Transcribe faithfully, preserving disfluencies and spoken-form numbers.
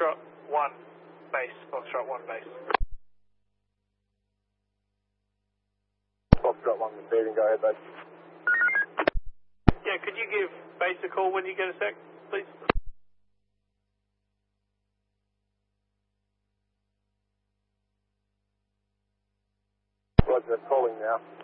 Foxtrot one base, Foxtrot one base. Foxtrot one receiving, go ahead, base. Yeah, could you give base a call when you get a sec, please? Roger, calling now.